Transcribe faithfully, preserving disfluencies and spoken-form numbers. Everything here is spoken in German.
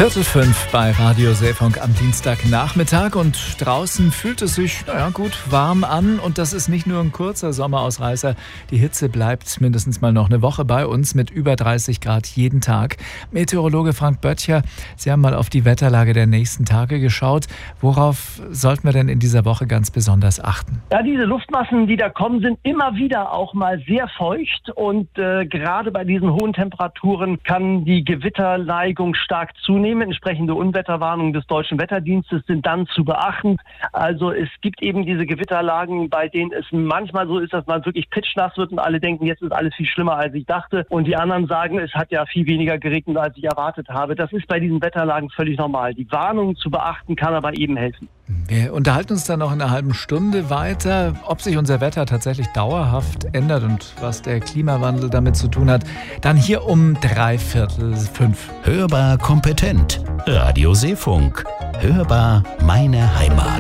Viertel fünf bei Radio Seefunk am Dienstagnachmittag und draußen fühlt es sich, naja gut, warm an und das ist nicht nur ein kurzer Sommerausreißer. Die Hitze bleibt mindestens mal noch eine Woche bei uns mit über dreißig Grad jeden Tag. Meteorologe Frank Böttcher, Sie haben mal auf die Wetterlage der nächsten Tage geschaut. Worauf sollten wir denn in dieser Woche ganz besonders achten? Ja, diese Luftmassen, die da kommen, sind immer wieder auch mal sehr feucht und äh, gerade bei diesen hohen Temperaturen kann die Gewitterneigung stark zunehmen. Entsprechende Unwetterwarnungen des Deutschen Wetterdienstes sind dann zu beachten. Also es gibt eben diese Gewitterlagen, bei denen es manchmal so ist, dass man wirklich pitschnass wird und alle denken, jetzt ist alles viel schlimmer, als ich dachte. Und die anderen sagen, es hat ja viel weniger geregnet, als ich erwartet habe. Das ist bei diesen Wetterlagen völlig normal. Die Warnung zu beachten kann aber eben helfen. Wir unterhalten uns dann noch in einer halben Stunde weiter, ob sich unser Wetter tatsächlich dauerhaft ändert und was der Klimawandel damit zu tun hat. Dann hier um dreiviertel fünf. Hörbar kompetent. Radio Seefunk. Hörbar meine Heimat.